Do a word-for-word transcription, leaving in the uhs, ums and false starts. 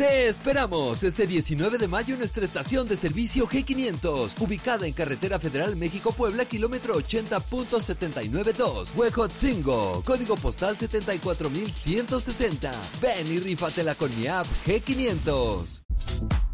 Te esperamos este diecinueve de mayo en nuestra estación de servicio G quinientos, ubicada en Carretera Federal México-Puebla, kilómetro ochenta punto setenta y nueve dos, Huejotzingo, código postal setenta y cuatro mil ciento sesenta. Ven y rífatela con mi app G quinientos.